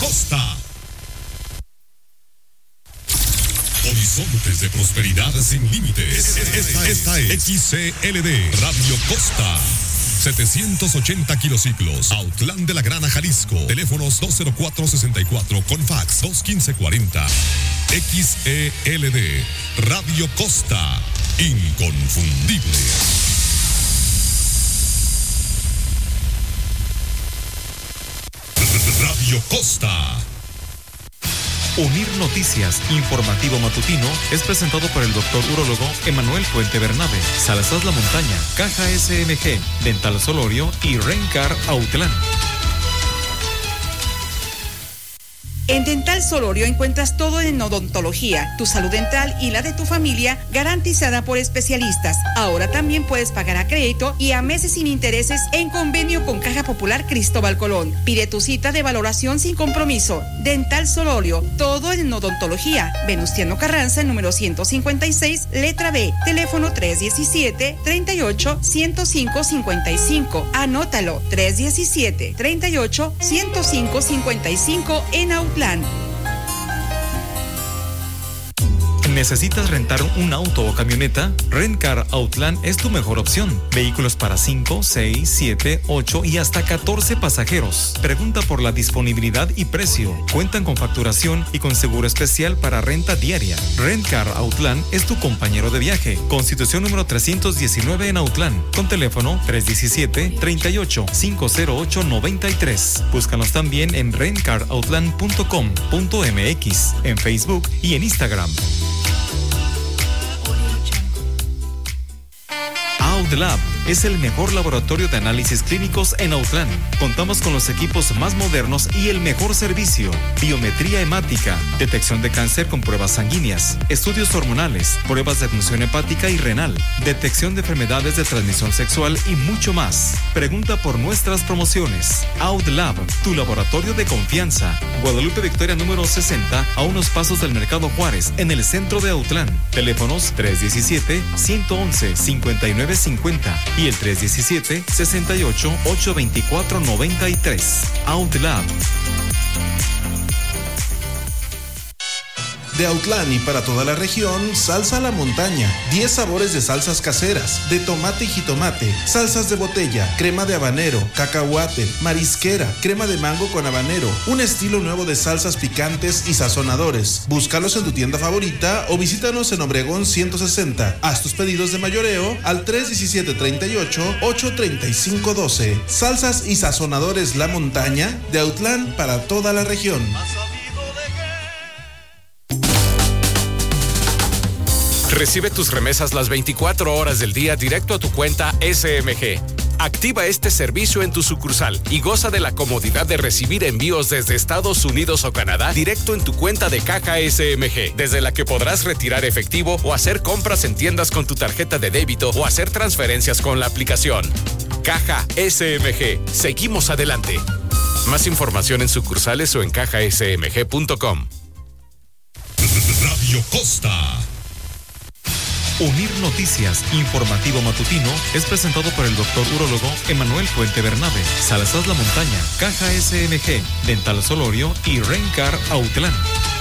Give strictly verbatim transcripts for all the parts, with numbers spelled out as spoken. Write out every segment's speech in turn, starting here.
Costa. Horizontes de prosperidad sin límites. Esta, esta es X C L D Radio Costa. setecientos ochenta kilociclos, Autlán de la Grana, Jalisco. Teléfonos dos cero cuatro sesenta y cuatro con fax dos quince cuarenta. X E L D Radio Costa. Inconfundible. Radio Costa. Unir Noticias, informativo matutino, es presentado por el doctor urólogo Emanuel Puente Bernabe, Salazar La Montaña, Caja S M G, Dental Solorio y Rencar Autlán. En Dental Solorio encuentras todo en odontología, tu salud dental y la de tu familia garantizada por especialistas. Ahora también puedes pagar a crédito y a meses sin intereses en convenio con Caja Popular Cristóbal Colón. Pide tu cita de valoración sin compromiso. Dental Solorio, todo en odontología. Venustiano Carranza, número ciento cincuenta y seis, letra B. Teléfono tres diecisiete, treinta y ocho, ciento cinco, cincuenta y cinco. Anótalo, tres diecisiete, treinta y ocho, ciento cinco, cincuenta y cinco en Autlán. ¿Necesitas rentar un auto o camioneta? Rentcar Autlán es tu mejor opción. Vehículos para cinco, seis, siete, ocho y hasta catorce pasajeros. Pregunta por la disponibilidad y precio. Cuentan con facturación y con seguro especial para renta diaria. Rentcar Autlán es tu compañero de viaje. Constitución número trescientos diecinueve en Autlán. Con teléfono tres diecisiete, treinta y ocho, cinco cero ocho, noventa y tres. Búscanos también en rentcar outland punto com punto m x, en Facebook y en Instagram. Autlab es el mejor laboratorio de análisis clínicos en Autlán. Contamos con los equipos más modernos y el mejor servicio. Biometría hemática, detección de cáncer con pruebas sanguíneas, estudios hormonales, pruebas de función hepática y renal, detección de enfermedades de transmisión sexual y mucho más. Pregunta por nuestras promociones. Autlab, tu laboratorio de confianza. Guadalupe Victoria número sesenta, a unos pasos del Mercado Juárez, en el centro de Autlán. Teléfonos tres diecisiete, ciento once, cincuenta y nueve cincuenta y el tres diecisiete, sesenta y ocho, ochocientos veinticuatro, noventa y tres. Autlab. De Autlán y para toda la región, Salsa La Montaña. diez sabores de salsas caseras, de tomate y jitomate, salsas de botella, crema de habanero, cacahuate, marisquera, crema de mango con habanero, un estilo nuevo de salsas picantes y sazonadores. Búscalos en tu tienda favorita o visítanos en Obregón ciento sesenta. Haz tus pedidos de mayoreo al tres diecisiete, treinta y ocho, ocho treinta y cinco doce. Salsas y sazonadores La Montaña, de Autlán para toda la región. Recibe tus remesas las veinticuatro horas del día directo a tu cuenta S M G. Activa este servicio en tu sucursal y goza de la comodidad de recibir envíos desde Estados Unidos o Canadá directo en tu cuenta de Caja S M G, desde la que podrás retirar efectivo o hacer compras en tiendas con tu tarjeta de débito o hacer transferencias con la aplicación. Caja S M G. Seguimos adelante. Más información en sucursales o en caja s m g punto com. Radio Costa. Unir Noticias, informativo matutino, es presentado por el doctor urólogo Emanuel Puente Bernabe, Salazar La Montaña, Caja S M G, Dental Solorio y Rencar Autlán.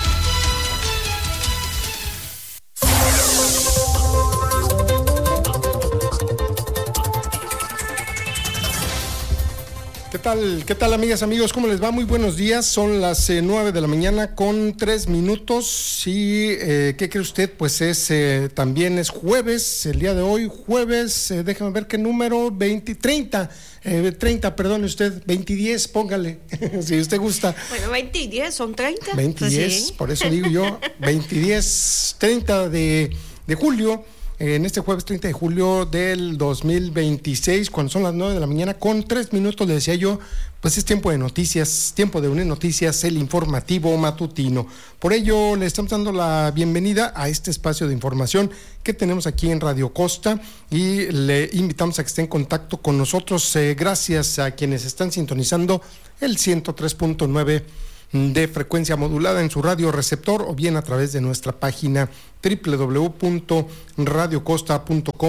¿Qué tal? ¿Qué tal, amigas, amigos? ¿Cómo les va? Muy buenos días. Son las eh, nueve de la mañana con tres minutos. Y, eh, ¿qué cree usted? Pues es, eh, también es jueves, el día de hoy, jueves, eh, déjame ver qué número, veinte, treinta, eh, treinta, perdone usted, veinte y diez, póngale, si usted gusta. Bueno, veinte y diez son treinta. veinte y diez, sí. Por eso digo yo, veinte y diez, treinta de, de julio. En este jueves treinta de julio del dos mil veintiséis, cuando son las nueve de la mañana, con tres minutos, le decía yo, pues es tiempo de noticias, tiempo de unir noticias, el informativo matutino. Por ello, le estamos dando la bienvenida a este espacio de información que tenemos aquí en Radio Costa y le invitamos a que esté en contacto con nosotros. Eh, gracias a quienes están sintonizando el ciento tres punto nueve de frecuencia modulada en su radio receptor o bien a través de nuestra página doble u doble u doble u punto radio costa punto com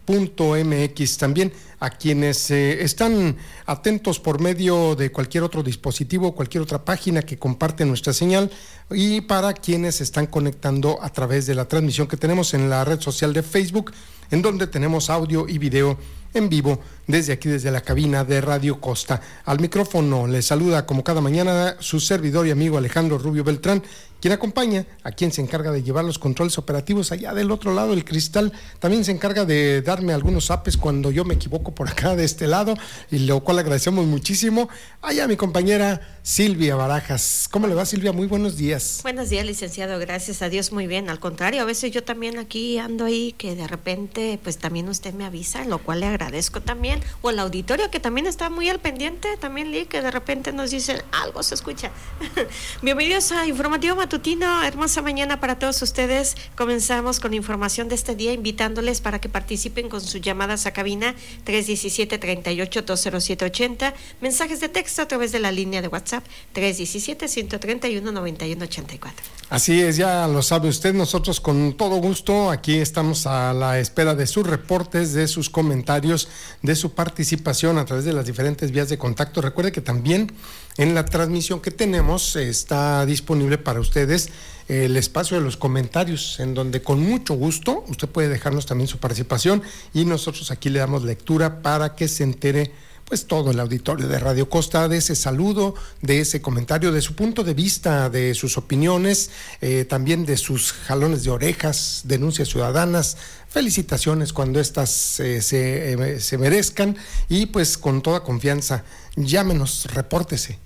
punto m x. También a quienes eh, están atentos por medio de cualquier otro dispositivo, cualquier otra página que comparte nuestra señal, y para quienes se están conectando a través de la transmisión que tenemos en la red social de Facebook, en donde tenemos audio y video en vivo desde aquí, desde la cabina de Radio Costa. Al micrófono les saluda como cada mañana su servidor y amigo Alejandro Rubio Beltrán, quien acompaña a quien se encarga de llevar los controles operativos allá del otro lado del cristal. También se encarga de darme algunos apes cuando yo me equivoco por acá de este lado, y lo cual agradecemos muchísimo. Allá mi compañera Silvia Barajas. ¿Cómo le va, Silvia? Muy buenos días. Buenos días, licenciado. Gracias a Dios, muy bien. Al contrario, a veces yo también aquí ando ahí que de repente pues también usted me avisa, lo cual le agradezco también. O el auditorio que también está muy al pendiente, también Lee, que de repente nos dicen algo se escucha. Bienvenidos a Informativo Matutino, hermosa mañana para todos ustedes. Comenzamos con información de este día, invitándoles para que participen con sus llamadas a cabina tres uno siete, tres ocho, dos cero siete ocho cero, mensajes de texto a través de la línea de WhatsApp tres uno siete, uno tres uno, nueve uno ocho cuatro. Así es, ya lo sabe usted, nosotros con todo gusto aquí estamos a la espera de sus reportes, de sus comentarios, de su participación a través de las diferentes vías de contacto. Recuerde que también en la transmisión que tenemos está disponible para ustedes el espacio de los comentarios, en donde con mucho gusto usted puede dejarnos también su participación y nosotros aquí le damos lectura para que se entere pues todo el auditorio de Radio Costa de ese saludo, de ese comentario, de su punto de vista, de sus opiniones, eh, también de sus jalones de orejas, denuncias ciudadanas, felicitaciones cuando éstas eh, se, eh, se merezcan, y pues con toda confianza, llámenos, repórtese.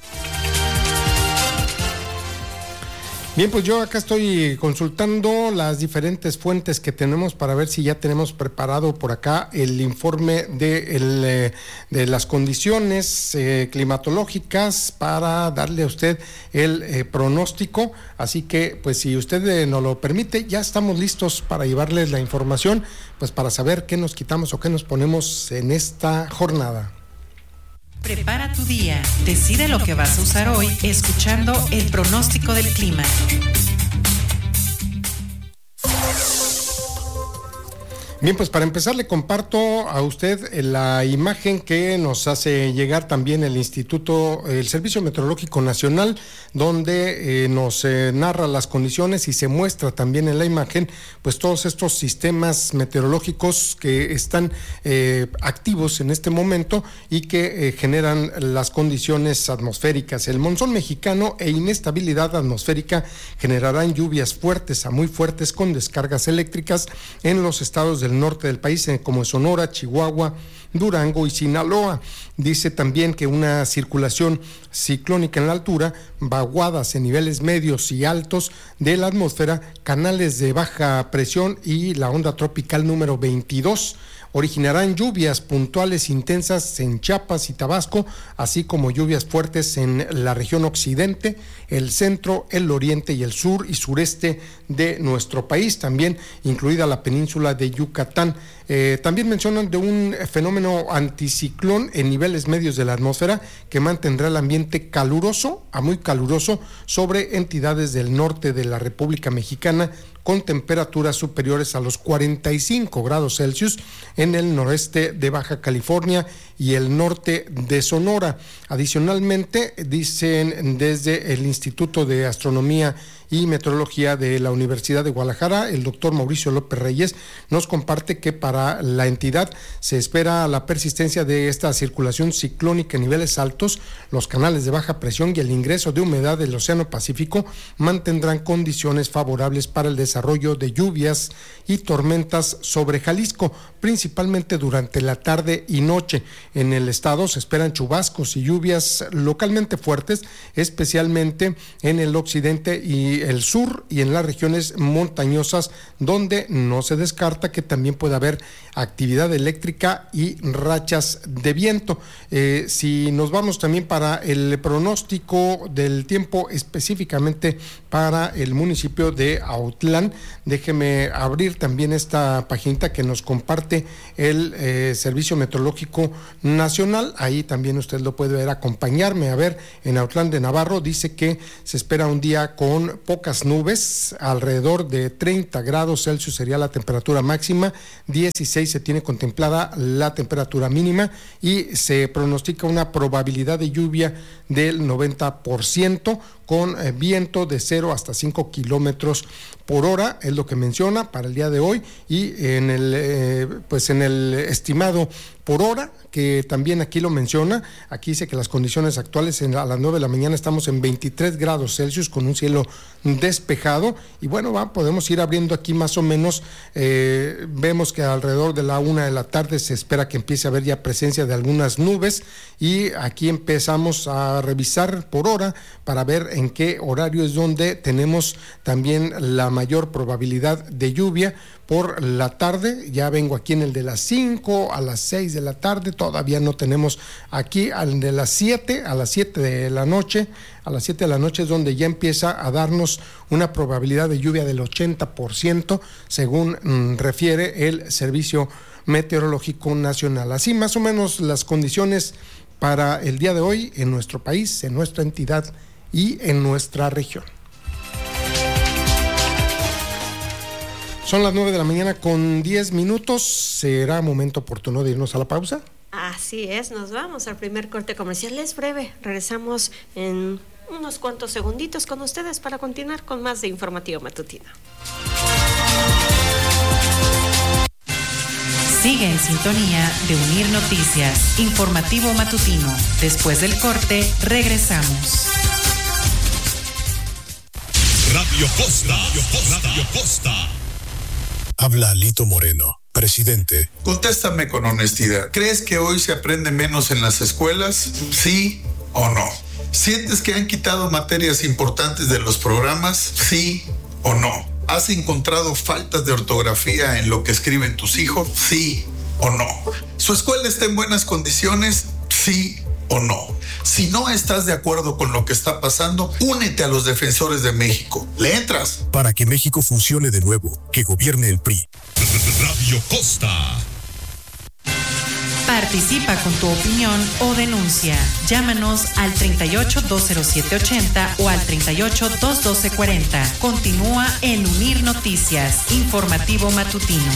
Bien, pues yo acá estoy consultando las diferentes fuentes que tenemos para ver si ya tenemos preparado por acá el informe de, el, eh, de las condiciones eh, climatológicas para darle a usted el eh, pronóstico. Así que, pues si usted eh, nos lo permite, ya estamos listos para llevarles la información, pues para saber qué nos quitamos o qué nos ponemos en esta jornada. Prepara tu día, decide lo que vas a usar hoy escuchando el pronóstico del clima. Bien, pues para empezar le comparto a usted la imagen que nos hace llegar también el Instituto, el Servicio Meteorológico Nacional, donde eh, nos eh, narra las condiciones y se muestra también en la imagen pues todos estos sistemas meteorológicos que están eh, activos en este momento y que eh, generan las condiciones atmosféricas. El monzón mexicano e inestabilidad atmosférica generarán lluvias fuertes a muy fuertes con descargas eléctricas en los estados de del norte del país, como Sonora, Chihuahua, Durango y Sinaloa. Dice también que una circulación ciclónica en la altura, vaguadas en niveles medios y altos de la atmósfera, canales de baja presión y la onda tropical número veintidós originarán lluvias puntuales intensas en Chiapas y Tabasco, así como lluvias fuertes en la región occidente, el centro, el oriente y el sur y sureste de nuestro país, también incluida la península de Yucatán. Eh, también mencionan de un fenómeno anticiclón en niveles medios de la atmósfera que mantendrá el ambiente caluroso a muy caluroso sobre entidades del norte de la República Mexicana, con temperaturas superiores a los cuarenta y cinco grados Celsius en el noreste de Baja California y el norte de Sonora. Adicionalmente, dicen desde el Instituto de Astronomía y Meteorología de la Universidad de Guadalajara, el doctor Mauricio López Reyes nos comparte que para la entidad se espera la persistencia de esta circulación ciclónica en niveles altos. Los canales de baja presión y el ingreso de humedad del Océano Pacífico mantendrán condiciones favorables para el desarrollo de lluvias y tormentas sobre Jalisco, principalmente durante la tarde y noche. En el estado se esperan chubascos y lluvias localmente fuertes, especialmente en el occidente y el sur y en las regiones montañosas, donde no se descarta que también pueda haber actividad eléctrica y rachas de viento. Eh, si nos vamos también para el pronóstico del tiempo específicamente para el municipio de Autlán, déjeme abrir también esta paginita que nos comparte comparte el eh, Servicio Meteorológico Nacional. Ahí también usted lo puede ver, acompañarme. A ver, en Autlán de Navarro dice que se espera un día con pocas nubes, alrededor de treinta grados Celsius sería la temperatura máxima, dieciséis se tiene contemplada la temperatura mínima y se pronostica una probabilidad de lluvia del noventa por ciento con eh, viento de cero hasta cinco kilómetros por hora, es lo que menciona para el día de hoy. Y en el eh, pues en el estimado por hora, que también aquí lo menciona, aquí dice que las condiciones actuales en, a las nueve de la mañana estamos en veintitrés grados Celsius con un cielo despejado, y bueno, va, podemos ir abriendo aquí más o menos, eh, vemos que alrededor de la una de la tarde se espera que empiece a haber ya presencia de algunas nubes, y aquí empezamos a revisar por hora para ver en qué horario es donde tenemos también la mayor probabilidad de lluvia. Por la tarde, ya vengo aquí en el de las cinco a las seis de la tarde, todavía no tenemos aquí al de las siete, a las siete de la noche, a las siete de la noche es donde ya empieza a darnos una probabilidad de lluvia del ochenta por ciento, según mmm, refiere el Servicio Meteorológico Nacional. Así más o menos las condiciones para el día de hoy en nuestro país, en nuestra entidad y en nuestra región. Son las nueve de la mañana con diez minutos. ¿Será momento oportuno de irnos a la pausa? Así es, nos vamos al primer corte comercial. Es breve, regresamos en unos cuantos segunditos con ustedes para continuar con más de Informativo Matutino. Sigue en sintonía de Unir Noticias, Informativo Matutino. Después del corte, regresamos. Radio Costa, Radio Costa, Radio Costa. Habla Alito Moreno, presidente. Contéstame con honestidad. ¿Crees que hoy se aprende menos en las escuelas? ¿Sí o no? ¿Sientes que han quitado materias importantes de los programas? ¿Sí o no? ¿Has encontrado faltas de ortografía en lo que escriben tus hijos? ¿Sí o no? ¿Su escuela está en buenas condiciones? ¿Sí o no? Si no estás de acuerdo con lo que está pasando, únete a los defensores de México. ¿Le entras? Para que México funcione de nuevo, que gobierne el P R I. Radio Costa. Participa con tu opinión o denuncia. Llámanos al treinta y ocho, dos cero siete ochenta o al treinta y ocho, dos doce cuarenta. Continúa en Unir Noticias, Informativo Matutino.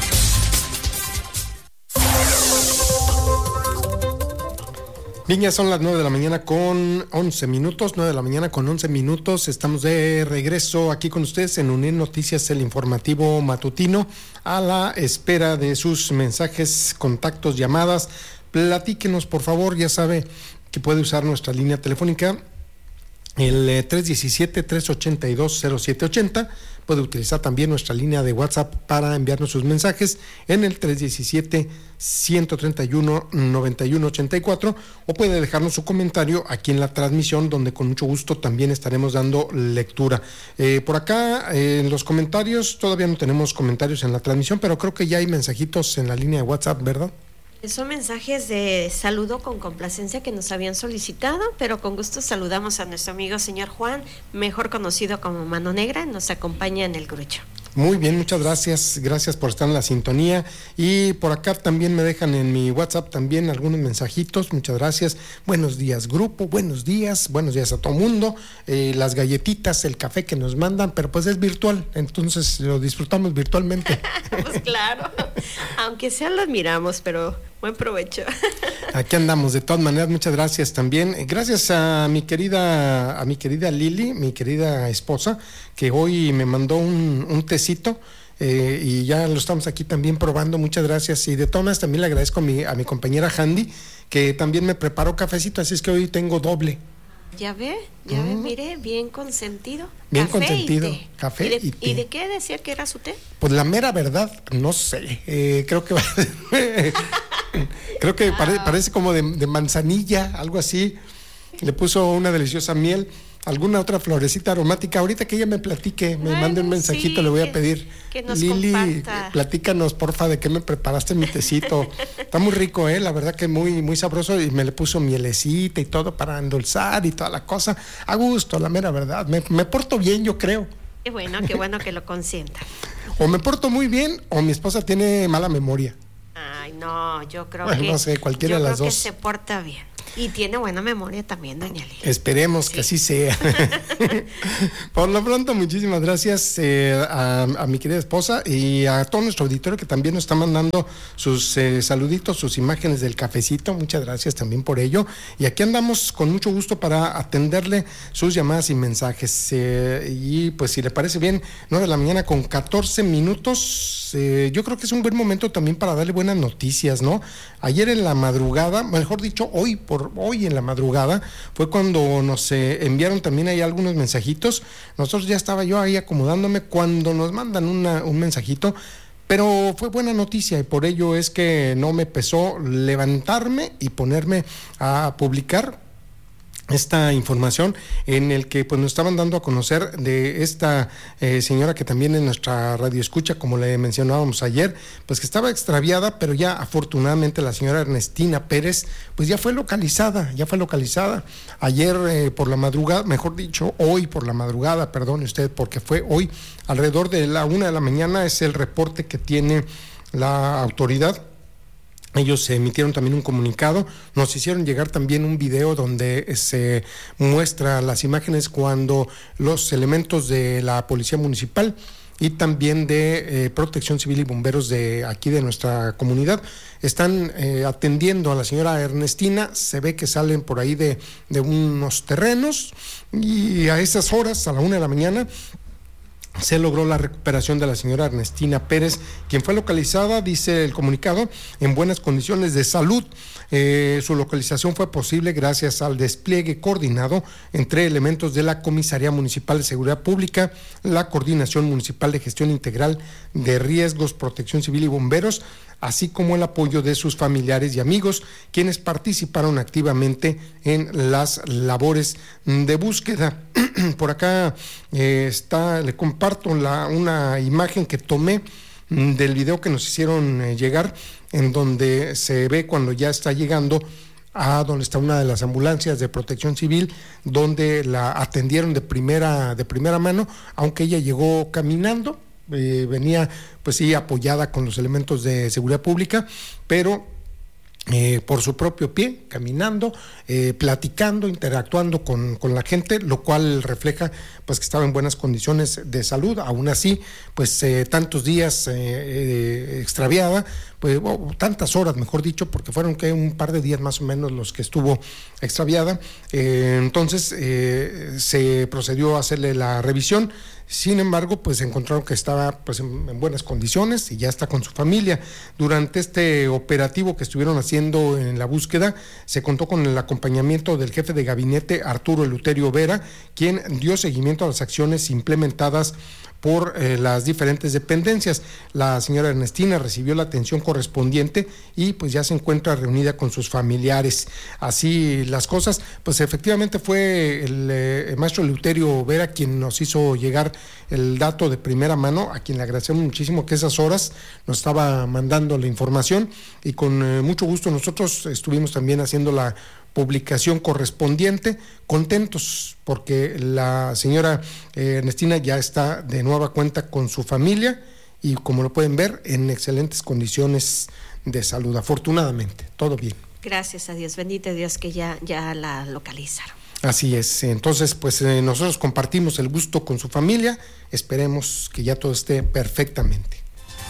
Bien, ya son las nueve de la mañana con once minutos, nueve de la mañana con once minutos. Estamos de regreso aquí con ustedes en Unir Noticias, el Informativo Matutino, a la espera de sus mensajes, contactos, llamadas. Platíquenos, por favor, ya sabe que puede usar nuestra línea telefónica, el eh, tres uno siete, tres ocho dos, cero siete ocho cero. Puede utilizar también nuestra línea de WhatsApp para enviarnos sus mensajes en el tres uno siete, uno tres uno, nueve uno ocho cuatro, o puede dejarnos su comentario aquí en la transmisión, donde con mucho gusto también estaremos dando lectura. Eh, por acá, eh, en los comentarios, todavía no tenemos comentarios en la transmisión, pero creo que ya hay mensajitos en la línea de WhatsApp, ¿verdad? Son mensajes de saludo con complacencia que nos habían solicitado, pero con gusto saludamos a nuestro amigo señor Juan, mejor conocido como Mano Negra, nos acompaña en el Grucho. Muy bien, muchas gracias, gracias por estar en la sintonía. Y por acá también me dejan en mi WhatsApp también algunos mensajitos, muchas gracias. Buenos días grupo, buenos días, buenos días a todo mundo. Eh, las galletitas, el café que nos mandan, pero pues es virtual, entonces lo disfrutamos virtualmente. Pues claro, aunque sea lo admiramos, pero buen provecho. Aquí andamos, de todas maneras, muchas gracias también. Gracias a mi querida, a mi querida Lili, mi querida esposa, que hoy me mandó un, un tecito, eh, y ya lo estamos aquí también probando, muchas gracias. Y de todas maneras también le agradezco a mi, a mi compañera Handy, que también me preparó cafecito, así es que hoy tengo doble. Ya ve, ya mm. ve, mire, bien consentido. Bien café consentido, y té. café ¿Y de, y té. ¿Y de qué decía que era su té? Pues la mera verdad, no sé, eh, creo que creo que pare, parece como de, de manzanilla, algo así. Le puso una deliciosa miel, alguna otra florecita aromática. Ahorita que ella me platique, me bueno, mande un mensajito, sí, le voy a pedir. Que nos Lili, comparta. Platícanos, porfa, de qué me preparaste mi tecito. Está muy rico, eh, la verdad que muy, muy sabroso, y me le puso mielecita y todo para endulzar y toda la cosa. A gusto, la mera verdad. Me, me porto bien, yo creo. Qué bueno, qué bueno que lo consienta. O me porto muy bien o mi esposa tiene mala memoria. Ay, no, yo creo bueno, que... no sé, cualquiera de las dos. Yo creo que se porta bien. Y tiene buena memoria también, doña Lili. Esperemos sí. que así sea. Por lo pronto, muchísimas gracias eh, a, a mi querida esposa y a todo nuestro auditorio que también nos está mandando sus eh, saluditos, sus imágenes del cafecito. Muchas gracias también por ello. Y aquí andamos con mucho gusto para atenderle sus llamadas y mensajes. Eh, y pues si le parece bien, nueve de la mañana con catorce minutos. Eh, yo creo que es un buen momento también para darle buenas noticias, ¿no? Ayer en la madrugada, mejor dicho, hoy por hoy en la madrugada, fue cuando nos eh, enviaron también ahí algunos mensajitos. Nosotros ya estaba yo ahí acomodándome cuando nos mandan una, un mensajito, pero fue buena noticia y por ello es que no me pesó levantarme y ponerme a publicar esta información en el que pues nos estaban dando a conocer de esta eh, señora que también en nuestra radio escucha, como le mencionábamos ayer, pues que estaba extraviada, pero ya afortunadamente la señora Ernestina Pérez pues ya fue localizada, ya fue localizada ayer eh, por la madrugada, mejor dicho, hoy por la madrugada, perdone usted, porque fue hoy alrededor de la una de la mañana, es el reporte que tiene la autoridad. Ellos emitieron también un comunicado, nos hicieron llegar también un video donde se muestra las imágenes cuando los elementos de la Policía Municipal y también de eh, Protección Civil y Bomberos de aquí de nuestra comunidad están eh, atendiendo a la señora Ernestina. Se ve que salen por ahí de, de unos terrenos y a esas horas, a la una de la mañana, se logró la recuperación de la señora Ernestina Pérez, quien fue localizada, dice el comunicado, en buenas condiciones de salud. Eh, su localización fue posible gracias al despliegue coordinado entre elementos de la Comisaría Municipal de Seguridad Pública, la Coordinación Municipal de Gestión Integral de Riesgos, Protección Civil y Bomberos, así como el apoyo de sus familiares y amigos, quienes participaron activamente en las labores de búsqueda. Por acá eh, está, le comparto la, una imagen que tomé del video que nos hicieron eh, llegar, en donde se ve cuando ya está llegando a donde está una de las ambulancias de Protección Civil, donde la atendieron de primera, de primera mano, aunque ella llegó caminando. Eh, venía pues sí apoyada con los elementos de seguridad pública, pero eh, por su propio pie, caminando, eh, platicando, interactuando con, con la gente, lo cual refleja pues que estaba en buenas condiciones de salud. Aún así, pues eh, tantos días eh, eh, extraviada, pues oh, tantas horas, mejor dicho, porque fueron que un par de días más o menos los que estuvo extraviada. Eh, entonces eh, se procedió a hacerle la revisión. Sin embargo, pues encontraron que estaba pues en, en buenas condiciones y ya está con su familia. Durante este operativo que estuvieron haciendo en la búsqueda, se contó con el acompañamiento del jefe de gabinete Arturo Eleuterio Vera, quien dio seguimiento a las acciones implementadas por eh, las diferentes dependencias. La señora Ernestina recibió la atención correspondiente y pues ya se encuentra reunida con sus familiares. Así las cosas, pues efectivamente fue el, eh, el maestro Eleuterio Vera quien nos hizo llegar el dato de primera mano, a quien le agradecemos muchísimo que esas horas nos estaba mandando la información y con eh, mucho gusto nosotros estuvimos también haciendo la publicación correspondiente, contentos porque la señora eh, Ernestina ya está de nueva cuenta con su familia y como lo pueden ver en excelentes condiciones de salud, afortunadamente, todo bien. Gracias a Dios, bendito Dios que ya, ya la localizaron. Así es, entonces pues eh, nosotros compartimos el gusto con su familia, esperemos que ya todo esté perfectamente.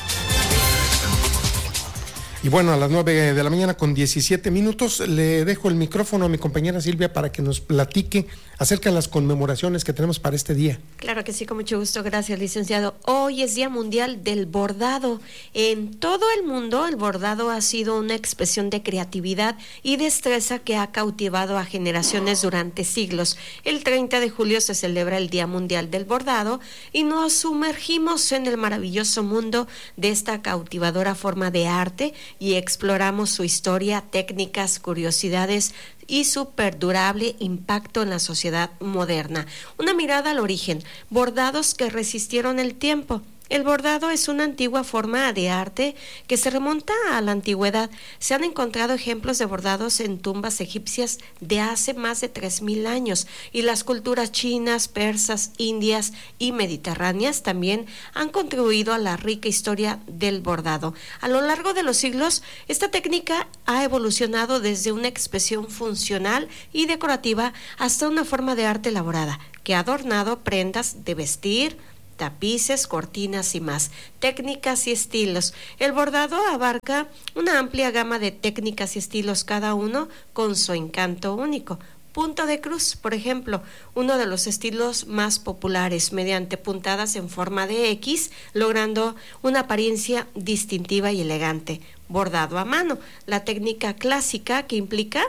Y bueno, a las nueve de la mañana con diecisiete minutos le dejo el micrófono a mi compañera Silvia para que nos platique acerca de las conmemoraciones que tenemos para este día. Claro que sí, con mucho gusto, gracias licenciado. Hoy es Día Mundial del Bordado. En todo el mundo el bordado ha sido una expresión de creatividad y destreza que ha cautivado a generaciones durante siglos. El treinta de julio se celebra el Día Mundial del Bordado y nos sumergimos en el maravilloso mundo de esta cautivadora forma de arte y exploramos su historia, técnicas, curiosidades y su perdurable impacto en la sociedad moderna. Una mirada al origen, bordados que resistieron el tiempo. El bordado es una antigua forma de arte que se remonta a la antigüedad. Se han encontrado ejemplos de bordados en tumbas egipcias de hace más de tres mil años, y las culturas chinas, persas, indias y mediterráneas también han contribuido a la rica historia del bordado. A lo largo de los siglos, esta técnica ha evolucionado desde una expresión funcional y decorativa hasta una forma de arte elaborada que ha adornado prendas de vestir, tapices, cortinas y más. Técnicas y estilos. El bordado abarca una amplia gama de técnicas y estilos, cada uno con su encanto único. Punto de cruz, por ejemplo, uno de los estilos más populares, mediante puntadas en forma de X, logrando una apariencia distintiva y elegante. Bordado a mano, la técnica clásica que implica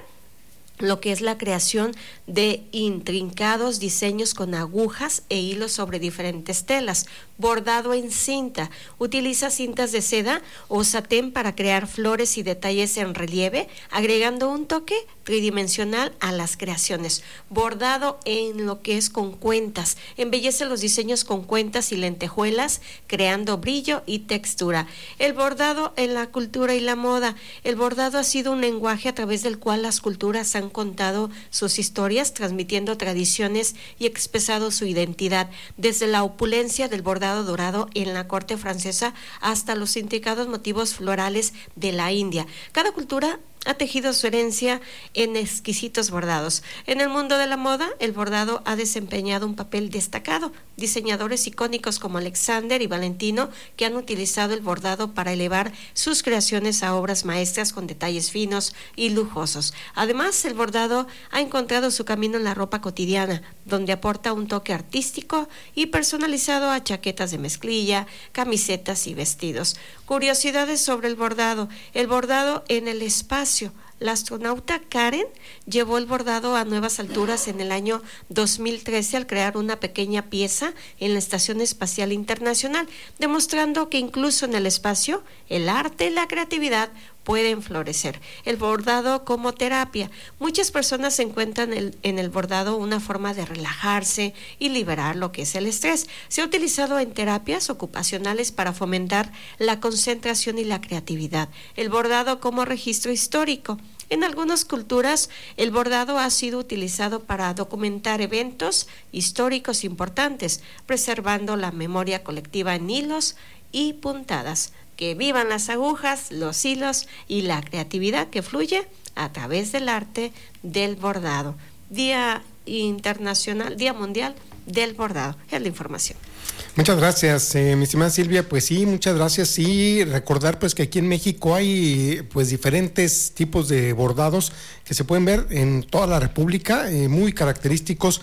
lo que es la creación de intrincados diseños con agujas e hilos sobre diferentes telas. Bordado en cinta, utiliza cintas de seda o satén para crear flores y detalles en relieve, agregando un toque tridimensional a las creaciones. Bordado en lo que es con cuentas, embellece los diseños con cuentas y lentejuelas, creando brillo y textura. El bordado en la cultura y la moda. El bordado ha sido un lenguaje a través del cual las culturas han contado sus historias, transmitiendo tradiciones y expresado su identidad, desde la opulencia del bordado dorado en la corte francesa hasta los intricados motivos florales de la India. Cada cultura ha tejido su herencia en exquisitos bordados. En el mundo de la moda, el bordado ha desempeñado un papel destacado. Diseñadores icónicos como Alexander y Valentino, que han utilizado el bordado para elevar sus creaciones a obras maestras con detalles finos y lujosos. Además, el bordado ha encontrado su camino en la ropa cotidiana, donde aporta un toque artístico y personalizado a chaquetas de mezclilla, camisetas y vestidos. Curiosidades sobre el bordado. El bordado en el espacio. La astronauta Karen llevó el bordado a nuevas alturas en el año dos mil trece al crear una pequeña pieza en la Estación Espacial Internacional, demostrando que incluso en el espacio el arte y la creatividad pueden florecer. El bordado como terapia. Muchas personas encuentran el, en el bordado una forma de relajarse y liberar lo que es el estrés. Se ha utilizado en terapias ocupacionales para fomentar la concentración y la creatividad. El bordado como registro histórico. En algunas culturas, el bordado ha sido utilizado para documentar eventos históricos importantes, preservando la memoria colectiva en hilos y puntadas. Que vivan las agujas, los hilos y la creatividad que fluye a través del arte del bordado. Día Internacional, Día Mundial del Bordado. Es la información. Muchas gracias, eh, mi estimada Silvia. Pues sí, muchas gracias. Y recordar pues que aquí en México hay pues diferentes tipos de bordados que se pueden ver en toda la República, eh, muy característicos